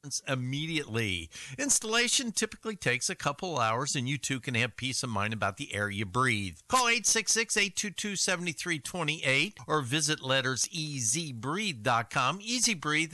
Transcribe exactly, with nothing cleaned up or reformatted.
immediately. Installation typically takes a couple hours, and you too can have peace of mind about the air you breathe. Call eight six six, eight two two, seven three two eight or visit letters e z breathe dot com. Easy Breathe,